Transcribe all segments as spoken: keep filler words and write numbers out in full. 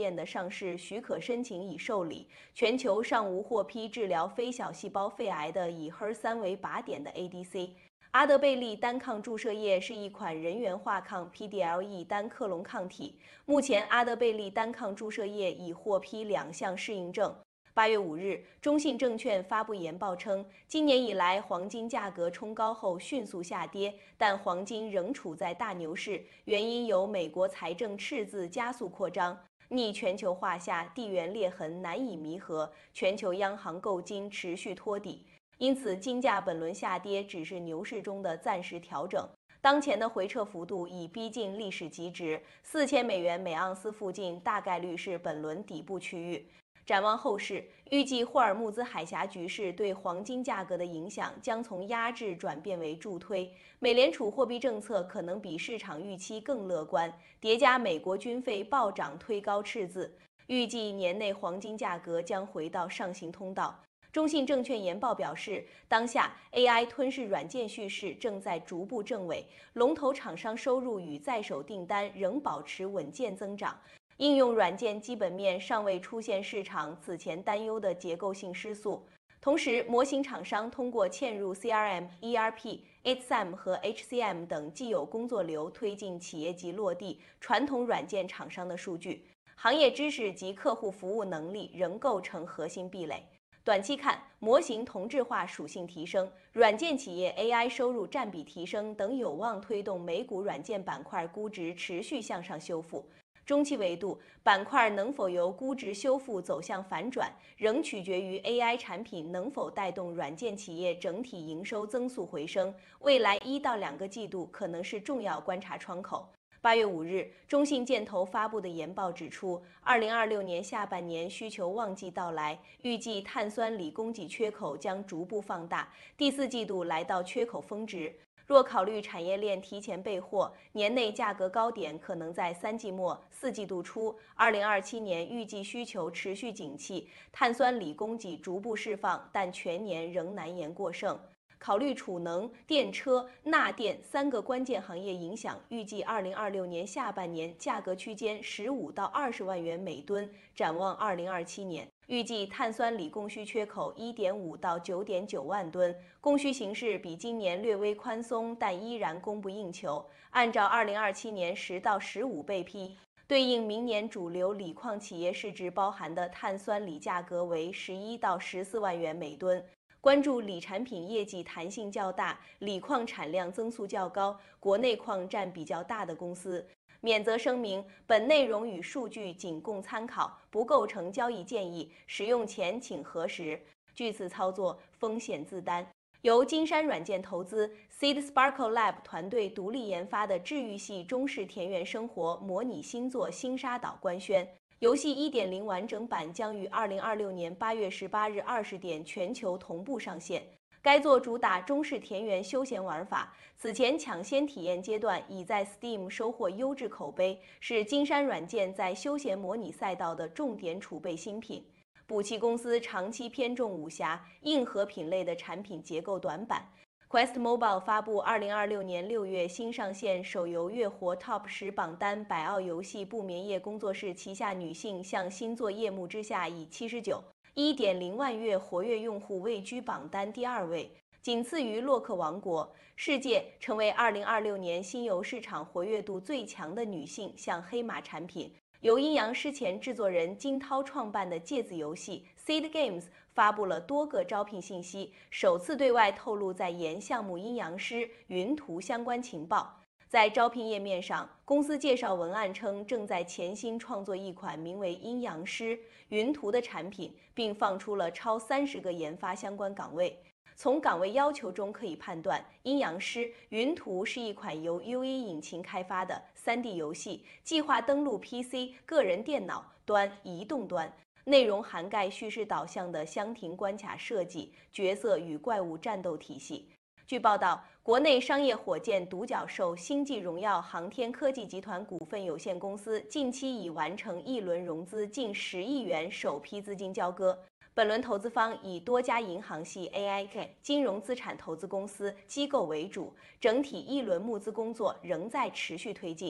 验的上市许可申请已受理，全球尚无获批治疗非小细胞肺癌的以 H E R 三 为靶点的 A D C。阿德贝利单抗注射液是一款人源化抗 P D L E 单克隆抗体，目前阿德贝利单抗注射液已获批两项适应症。八月五日，中信证券发布研报称，今年以来黄金价格冲高后迅速下跌，但黄金仍处在大牛市，原因有美国财政赤字加速扩张，逆全球化下地缘裂痕难以弥合，全球央行购金持续托底。因此，金价本轮下跌只是牛市中的暂时调整。当前的回撤幅度已逼近历史极值，四千美元每盎司附近大概率是本轮底部区域。展望后市，预计霍尔木兹海峡局势对黄金价格的影响将从压制转变为助推。美联储货币政策可能比市场预期更乐观，叠加美国军费暴涨推高赤字，预计年内黄金价格将回到上行通道。中信证券研报表示，当下 A I 吞噬软件叙事正在逐步正尾，龙头厂商收入与在手订单仍保持稳健增长。应用软件基本面尚未出现市场此前担忧的结构性失速，同时，模型厂商通过嵌入 C R M、E R P、H C M 和 H C M 等既有工作流，推进企业级落地传统软件厂商的数据，行业知识及客户服务能力仍构成核心壁垒。短期看，模型同质化属性提升、软件企业 A I 收入占比提升等有望推动美股软件板块估值持续向上修复。中期维度，板块能否由估值修复走向反转，仍取决于 A I 产品能否带动软件企业整体营收增速回升。未来一到两个季度可能是重要观察窗口。八月五日，中信建投发布的研报指出，二零二六年下半年需求旺季到来，预计碳酸锂供给缺口将逐步放大，第四季度来到缺口峰值。若考虑产业链提前备货，年内价格高点可能在三季末、四季度初。二零二七年预计需求持续景气，碳酸锂供给逐步释放，但全年仍难言过剩。考虑储能、电车、钠电三个关键行业影响，预计二零二六年下半年价格区间十五到二十万元每吨。展望二零二七年，预计碳酸锂供需缺口一点五到九点九万吨，供需形势比今年略微宽松，但依然供不应求。按照二零二七年十到十五倍 P， 对应明年主流锂矿企业市值包含的碳酸锂价格为十一到十四万元每吨。关注锂产品业绩弹性较大、锂矿产量增速较高、国内矿占比较大的公司。免责声明：本内容与数据仅供参考，不构成交易建议，使用前请核实。据此操作风险自担。由金山软件投资 Seed Sparkle Lab 团队独立研发的治愈系中式田园生活模拟新作《星沙岛》官宣。游戏 一点零 完整版将于二零二六年八月十八日二十点全球同步上线。该作主打中式田园休闲玩法，此前抢先体验阶段已在 Steam 收获优质口碑，是金山软件在休闲模拟赛道的重点储备新品。补齐公司长期偏重武侠、硬核品类的产品结构短板。Quest Mobile 发布二零二六年六月新上线手游月活 Top 十榜单，百奥游戏不眠夜工作室旗下女性向新作夜幕之下以七十九 一点零万月活跃用户位居榜单第二位，仅次于洛克王国。世界成为二零二六年新游市场活跃度最强的女性向黑马产品。由阴阳师前制作人金涛创办的芥子游戏 Seed Games 发布了多个招聘信息，首次对外透露在研项目阴阳师云图相关情报。在招聘页面上，公司介绍文案称正在潜心创作一款名为阴阳师云图的产品，并放出了超三十个研发相关岗位。从岗位要求中可以判断，阴阳师云图是一款由 U E 引擎开发的 三 D 游戏，计划登陆 P C、个人电脑端、移动端。内容涵盖叙事导向的箱庭关卡设计、角色与怪物战斗体系。据报道，国内商业火箭独角兽星际荣耀航天科技集团股份有限公司近期已完成一轮融资近十亿元首批资金交割。本轮投资方以多家银行系 A I K 金融资产投资公司机构为主，整体一轮募资工作仍在持续推进。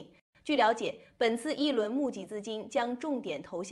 据了解，本次一轮募集资金将重点投向